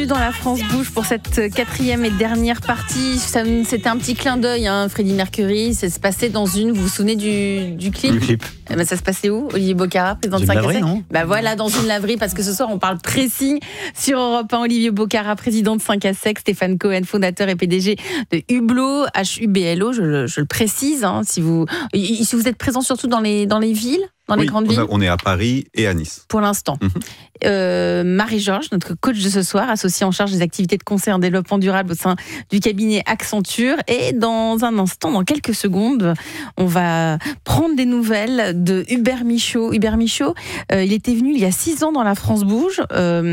dans la France bouge pour cette quatrième et dernière partie. C'était un petit clin d'œil, Freddie Mercury. Ça se passait dans une. Vous vous souvenez du clip ? Du clip. Ça se passait où ? Olivier Bocara, président de 5 à 7. Voilà, dans une laverie, parce que ce soir on parle pressing sur Europe 1. Olivier Bocara, président de 5 à 7. Stéphane Cohen, fondateur et PDG de Hublot, Hublo, je le précise. Si vous êtes présent surtout dans les villes. Dans les grandes villes. On est à Paris et à Nice. Pour l'instant. Marie-Georges, notre coach de ce soir, associée en charge des activités de conseil en développement durable au sein du cabinet Accenture. Et dans un instant, dans quelques secondes, on va prendre des nouvelles de Hubert Michaud. Hubert Michaud, il était venu il y a 6 ans dans la France Bouge.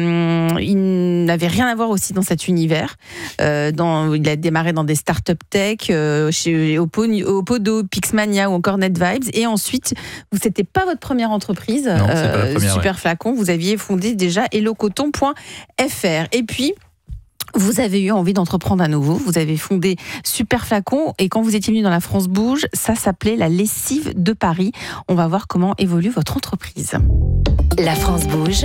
Il n'avait rien à voir aussi dans cet univers. Il a démarré dans des start-up tech, chez Opodo, Pixmania ou encore NetVibes. Et ensuite, c'était pas votre première entreprise, non, c'est pas la première, Super Flacon. Vous aviez fondé déjà hellocoton.fr. Et puis, vous avez eu envie d'entreprendre à nouveau. Vous avez fondé Super Flacon. Et quand vous étiez venu dans la France Bouge, ça s'appelait la lessive de Paris. On va voir comment évolue votre entreprise. La France Bouge.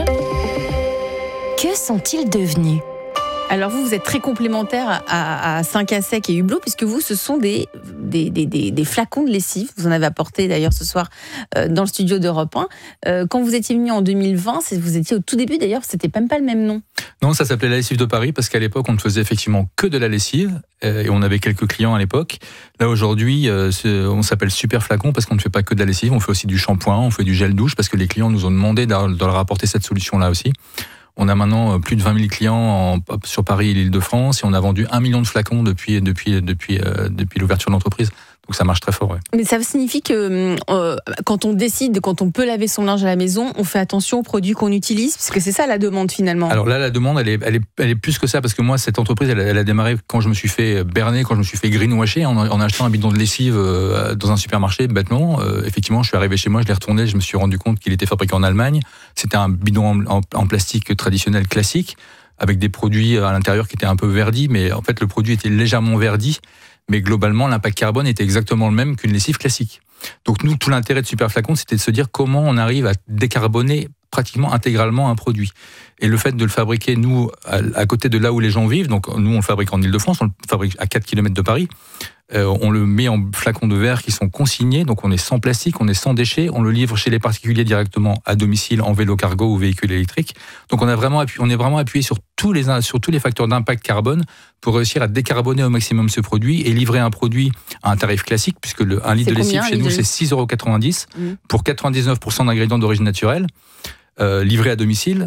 Que sont-ils devenus ? Alors vous êtes très complémentaires à 5 à Sec et Hublot, puisque vous, ce sont des flacons de lessive. Vous en avez apporté d'ailleurs ce soir dans le studio d'Europe 1. Quand vous étiez venu en 2020, vous étiez au tout début d'ailleurs, c'était même pas le même nom. Non, ça s'appelait la lessive de Paris, parce qu'à l'époque, on ne faisait effectivement que de la lessive, et on avait quelques clients à l'époque. Là, aujourd'hui, on s'appelle Super Flacon, parce qu'on ne fait pas que de la lessive, on fait aussi du shampoing, on fait du gel douche, parce que les clients nous ont demandé de leur apporter cette solution-là aussi. On a maintenant plus de 20 000 clients sur Paris et l'Île-de-France, et on a vendu 1 million de flacons depuis l'ouverture de l'entreprise. Donc ça marche très fort. Ouais. Mais ça signifie que quand on peut laver son linge à la maison, on fait attention aux produits qu'on utilise, parce que c'est ça la demande finalement. Alors là, la demande, elle est plus que ça, parce que moi, cette entreprise, elle a démarré quand je me suis fait berner, quand je me suis fait greenwasher, en achetant un bidon de lessive dans un supermarché, bêtement. Effectivement, je suis arrivé chez moi, je l'ai retourné, je me suis rendu compte qu'il était fabriqué en Allemagne. C'était un bidon en plastique traditionnel classique, avec des produits à l'intérieur qui étaient un peu verdis, mais en fait, le produit était légèrement verdi. Mais globalement, l'impact carbone était exactement le même qu'une lessive classique. Donc nous, tout l'intérêt de Super Flacon, c'était de se dire comment on arrive à décarboner pratiquement intégralement un produit. Et le fait de le fabriquer, nous, à côté de là où les gens vivent, donc nous, on le fabrique en Île-de-France, on le fabrique à 4 km de Paris, on le met en flacons de verre qui sont consignés, donc on est sans plastique, on est sans déchets, on le livre chez les particuliers directement à domicile en vélo cargo ou véhicule électrique. Donc on est vraiment appuyé sur tous les facteurs d'impact carbone pour réussir à décarboner au maximum ce produit et livrer un produit à un tarif classique, puisque un litre de lessive chez nous, c'est 6,90 € pour 99% d'ingrédients d'origine naturelle, livré à domicile.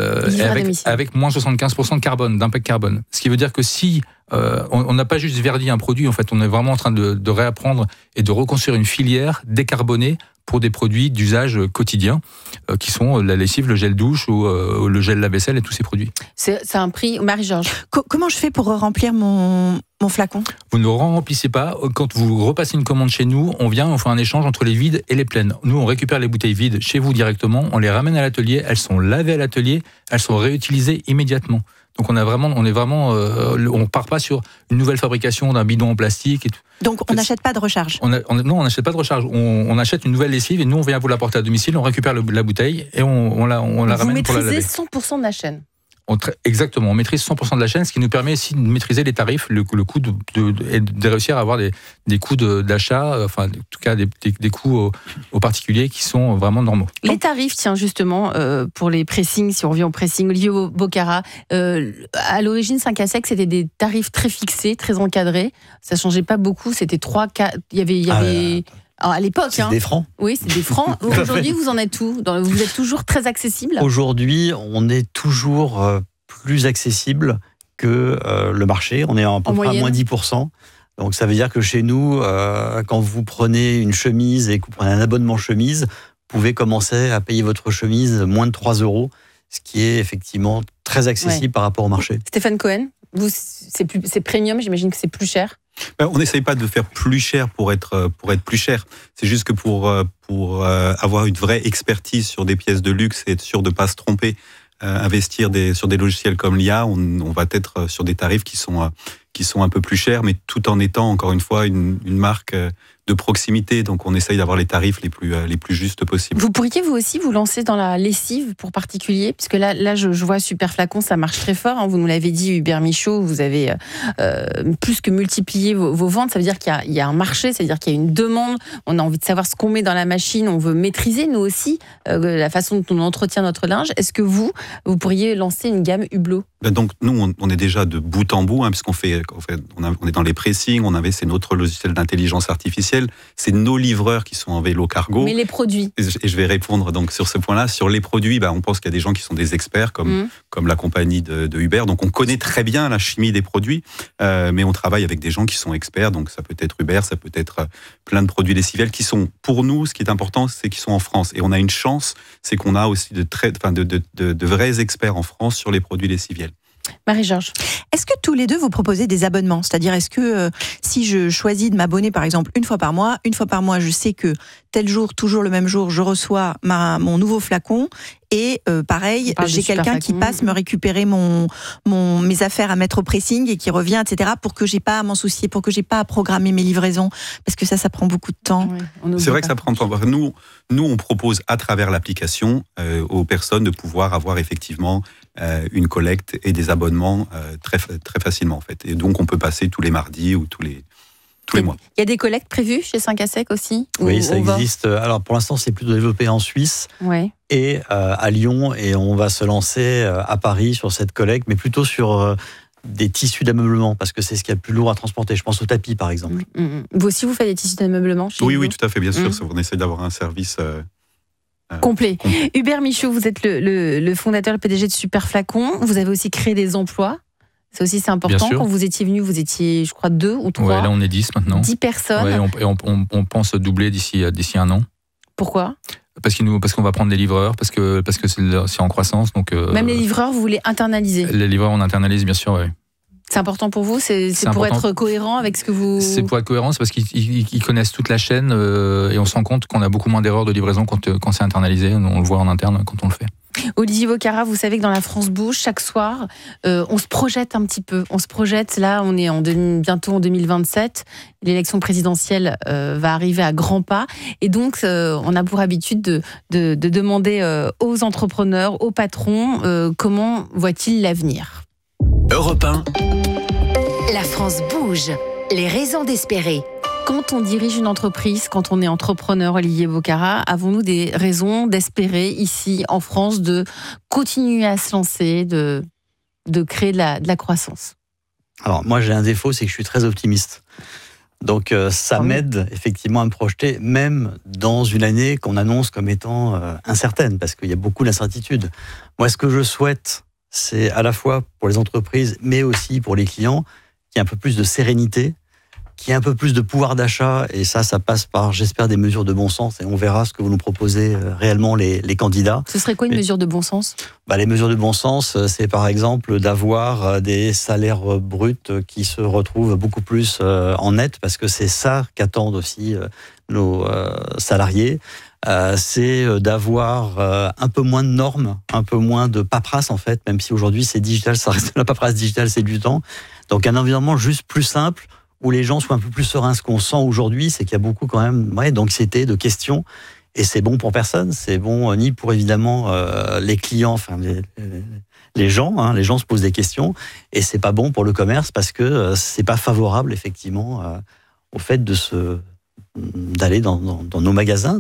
Avec moins 75% de carbone, d'impact carbone. Ce qui veut dire que si on n'a pas juste verdi un produit, en fait, on est vraiment en train de réapprendre et de reconstruire une filière décarbonée pour des produits d'usage quotidien, qui sont la lessive, le gel douche ou le gel lave-vaisselle et tous ces produits. C'est un prix. Marie-Georges. Comment je fais pour remplir mon flacon ? Vous ne le remplissez pas. Quand vous repassez une commande chez nous, on fait un échange entre les vides et les pleines. Nous, on récupère les bouteilles vides chez vous directement, on les ramène à l'atelier, elles sont lavées à l'atelier, elles sont réutilisées immédiatement. Donc on part pas sur une nouvelle fabrication d'un bidon en plastique et tout. Donc on n'achète pas de recharge. Non, on n'achète pas de recharge. On achète une nouvelle lessive et nous on vient vous l'apporter à domicile, on récupère la bouteille et on la ramène pour la laver. Vous maîtrisez 100% de la chaîne. Exactement, on maîtrise 100% de la chaîne, ce qui nous permet aussi de maîtriser les tarifs, le coût et de réussir à avoir des coûts d'achat, enfin en tout cas des coûts aux particuliers qui sont vraiment normaux. Les tarifs, tiens justement, pour les pressings, si on revient au pressing, Olivier Bocara, à l'origine 5 à Sec, c'était des tarifs très fixés, très encadrés, ça changeait pas beaucoup, c'était 3, 4, il y avait alors à l'époque, c'est des francs. Oui, c'est des francs. Aujourd'hui, vous en êtes où ? Vous êtes toujours très accessible ? Aujourd'hui, on est toujours plus accessible que le marché. On est à peu près à moins 10%. Donc ça veut dire que chez nous, quand vous prenez une chemise et que vous prenez un abonnement chemise, vous pouvez commencer à payer votre chemise moins de 3 €, ce qui est effectivement très accessible par rapport au marché. Stéphane Cohen, vous, c'est premium, j'imagine que c'est plus cher ? On n'essaye pas de faire plus cher pour être plus cher. C'est juste que pour avoir une vraie expertise sur des pièces de luxe et être sûr de ne pas se tromper, investir sur des logiciels comme l'IA, on va être sur des tarifs qui sont un peu plus chers, mais tout en étant, encore une fois, une marque de proximité. Donc on essaye d'avoir les tarifs les plus justes possibles. Vous pourriez vous aussi vous lancer dans la lessive pour particuliers, puisque là je vois Super Flacon, ça marche très fort. Vous nous l'avez dit, Hubert Michaud, vous avez plus que multiplié vos ventes. Ça veut dire qu'il y a un marché, ça veut dire qu'il y a une demande. On a envie de savoir ce qu'on met dans la machine. On veut maîtriser nous aussi la façon dont on entretient notre linge. Est-ce que vous pourriez lancer une gamme Hublot? Donc nous, on est déjà de bout en bout, puisqu'on on est dans les pressings, c'est notre logiciel d'intelligence artificielle, c'est nos livreurs qui sont en vélo cargo. Mais les produits. Et je vais répondre donc sur ce point-là. Sur les produits, on pense qu'il y a des gens qui sont des experts, comme la compagnie de Hubert. Donc on connaît très bien la chimie des produits, mais on travaille avec des gens qui sont experts. Donc ça peut être Hubert, ça peut être plein de produits lessiviels qui sont, pour nous, ce qui est important, c'est qu'ils sont en France. Et on a une chance, c'est qu'on a aussi de vrais experts en France sur les produits lessiviels. Marie-Georges. Est-ce que tous les deux vous proposez des abonnements? C'est-à-dire, est-ce que si je choisis de m'abonner par exemple une fois par mois, je sais que tel jour, toujours le même jour, je reçois mon nouveau flacon et pareil, j'ai quelqu'un qui passe me récupérer mes affaires à mettre au pressing et qui revient, etc. pour que j'ai pas à m'en soucier, pour que j'ai pas à programmer mes livraisons, parce que ça prend beaucoup de temps. Oui, c'est vrai que ça prend du temps. Nous, on propose à travers l'application aux personnes de pouvoir avoir effectivement une collecte et des abonnements très, très facilement en fait. Et donc on peut passer tous les mardis ou tous les mois. Il y a des collectes prévues chez 5 à Sec aussi? Oui, ça existe. Alors pour l'instant, c'est plutôt développé en Suisse et à Lyon, et on va se lancer à Paris sur cette collecte, mais plutôt sur des tissus d'ameublement, parce que c'est ce qu'il y a de plus lourd à transporter. Je pense aux tapis, par exemple. Vous aussi, vous faites des tissus d'ameublement chez vous? Oui, tout à fait, bien sûr. On essaie d'avoir un service complet. Hubert Michaud, vous êtes le fondateur et le PDG de Super Flacon. Vous avez aussi créé des emplois. Ça aussi, c'est important. Quand vous étiez venu, vous étiez, je crois, 2 ou 3. Ouais, là, on est 10 maintenant. 10 personnes. Ouais, on pense doubler d'ici 1 an. Pourquoi? Parce qu'on va prendre des livreurs, parce que c'est en croissance. Donc, même les livreurs, vous voulez internaliser? Les livreurs, on internalise, bien sûr, oui. C'est important pour vous? C'est pour être cohérent avec ce que vous... C'est pour être cohérent, c'est parce qu'ils connaissent toute la chaîne et on se rend compte qu'on a beaucoup moins d'erreurs de livraison quand c'est internalisé. On le voit en interne quand on le fait. Olivier Bocara, vous savez que dans La France bouge, chaque soir, on se projette un petit peu. On se projette, là, on est bientôt en 2027. L'élection présidentielle va arriver à grands pas. Et donc, on a pour habitude de demander aux entrepreneurs, aux patrons, comment voient-ils l'avenir? Europe 1. La France bouge. Les raisons d'espérer. Quand on dirige une entreprise, quand on est entrepreneur, Olivier Bocara, avons-nous des raisons d'espérer ici en France de continuer à se lancer, de créer de la croissance? Alors moi j'ai un défaut, c'est que je suis très optimiste. Donc ça m'aide effectivement à me projeter, même dans une année qu'on annonce comme étant incertaine, parce qu'il y a beaucoup d'incertitudes. Moi ce que je souhaite, c'est à la fois pour les entreprises, mais aussi pour les clients, qu'il y ait un peu plus de sérénité, qu'il y ait un peu plus de pouvoir d'achat, et ça passe par, j'espère, des mesures de bon sens, et on verra ce que vous nous proposez réellement les candidats. Ce serait quoi une mesure de bon sens? Les mesures de bon sens, c'est par exemple d'avoir des salaires bruts qui se retrouvent beaucoup plus en net, parce que c'est ça qu'attendent aussi nos salariés. C'est d'avoir un peu moins de normes, un peu moins de paperasse en fait, même si aujourd'hui c'est digital, ça reste la paperasse digitale, c'est du temps. Donc un environnement juste plus simple, où les gens soient un peu plus sereins. Ce qu'on sent aujourd'hui, c'est qu'il y a beaucoup quand même d'anxiété, de questions, et c'est bon pour personne. C'est bon ni pour évidemment les clients, enfin les gens. Les gens se posent des questions, et c'est pas bon pour le commerce parce que c'est pas favorable effectivement au fait d'aller dans nos magasins,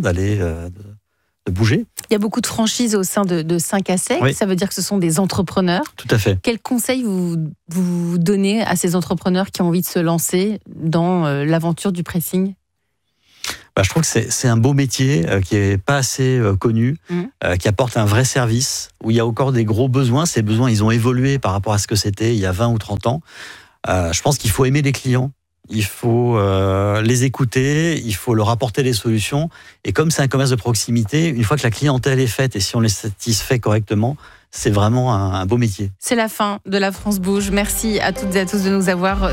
de bouger. Il y a beaucoup de franchises au sein de 5 à Sec. Oui. Ça veut dire que ce sont des entrepreneurs. Tout à fait. Quels conseils vous donnez à ces entrepreneurs qui ont envie de se lancer dans l'aventure du pressing? Je trouve que c'est un beau métier qui n'est pas assez connu, qui apporte un vrai service, où il y a encore des gros besoins. Ces besoins, ils ont évolué par rapport à ce que c'était il y a 20 ou 30 ans. Je pense qu'il faut aimer les clients. Il faut les écouter, il faut leur apporter des solutions. Et comme c'est un commerce de proximité, une fois que la clientèle est faite et si on les satisfait correctement, c'est vraiment un beau métier. C'est la fin de La France bouge. Merci à toutes et à tous de nous avoir